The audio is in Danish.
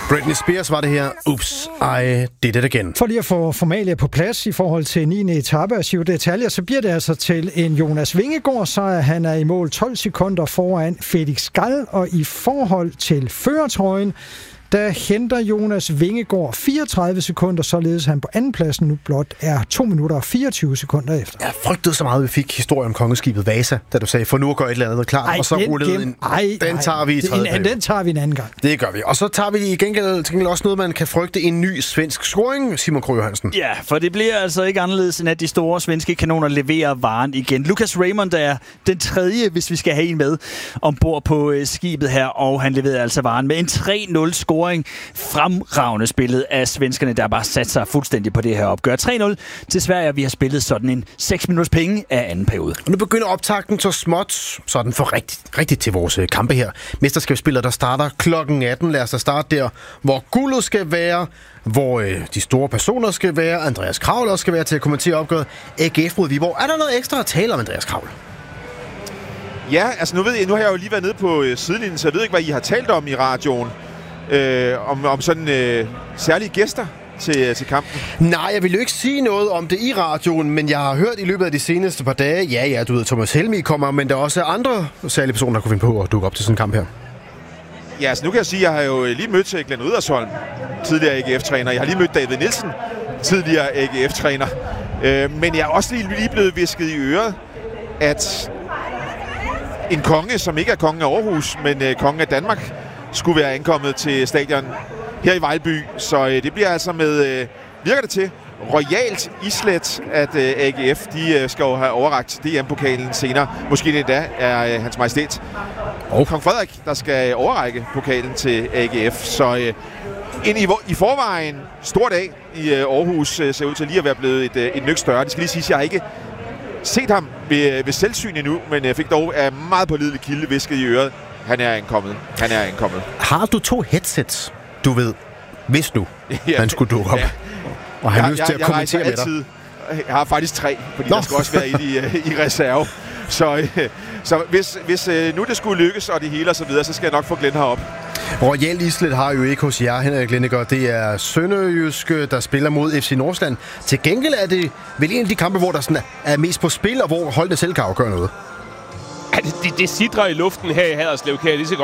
Britney Spears var det her. Oops, I did it again. For lige at få formalia på plads i forhold til 9. etape af Giro d'Italia, så bliver det altså til en Jonas Vingegaard, så han er i mål 12 sekunder foran Felix Gall, og i forhold til førertrøjen, der henter Jonas Vingegaard 34 sekunder, således han på andenpladsen nu blot er 2 minutter og 24 sekunder efter. Jeg frygtede så meget, at vi fik historien om kongeskibet Vasa, da du sagde, for nu at gøre et eller andet klart, og så rullede den. Den tager vi i tredje. Den tager vi en anden gang. Det gør vi. Og så tager vi i gengæld også noget, man kan frygte, en ny svensk scoring, Simon Krøyer Hansen. Ja, for det bliver altså ikke anderledes, end at de store svenske kanoner leverer varen igen. Lucas Raymond er den tredje, hvis vi skal have en med, ombord på skibet her, og han leverede altså varen med en 3-0 scoring. Fremragende spillet af svenskerne, der bare sat sig fuldstændig på det her opgør. 3-0 til Sverige, og vi har spillet sådan en 6 minutters penge af anden periode. Og nu begynder optakten så småt, sådan for rigtigt til vores kampe her. Mesterskabsspillet, der starter klokken 18. Lad os da starte der, hvor guldet skal være, hvor de store personer skal være, Andreas Kravl også skal være til at kommentere opgøret. AGF mod Viborg. Er der noget ekstra at tale om, Andreas Kravl? Ja, altså nu har jeg jo lige været nede på sidelinjen, så jeg ved ikke, hvad I har talt om i radioen. Om sådan særlige gæster til kampen? Nej, jeg vil jo ikke sige noget om det i radioen, men jeg har hørt i løbet af de seneste par dage, ja, du ved, Thomas Helmig kommer, men der er også andre særlige personer, der kunne finde på at dukke op til sådan en kamp her. Ja, altså nu kan jeg sige, at jeg har jo lige mødt Glenn Riddersholm, tidligere AGF-træner. Jeg har lige mødt David Nielsen, tidligere AGF-træner. Men jeg er også lige blevet visket i øret, at en konge, som ikke er kongen af Aarhus, men kongen af Danmark, skulle være ankommet til stadion her i Vejlby. Så det bliver altså med, virker det til, royalt islet, at AGF de skal jo have overrakt DM-pokalen senere. Måske det endda er hans majestæt Kong Frederik, der skal overrække pokalen til AGF. Så en i forvejen stor dag i Aarhus ser ud til lige at være blevet et nyk større. Det skal lige sige, at jeg har ikke set ham ved selvsyn endnu, men jeg fik dog af meget pålidelig kilde visket i øret. Han er ankommet. Har du 2 headsets, du ved, hvis nu han skulle dukke op? Ja. Og han har lyst til at kommentere med dig? Jeg har faktisk 3, fordi der skal også være i reserve. Så hvis nu det skulle lykkes, og det hele og så videre, så skal jeg nok få Glenn herop. Royal Islet har jo ikke hos jer, Henrik Lindegaard. Det er Sønderjyske, der spiller mod FC Nordsjælland. Til gengæld er det vel en af de kampe, hvor der sådan er mest på spil, og hvor holdene selv kan afgøre noget. Det sidrer i luften her i Haderslev, kan jeg lige så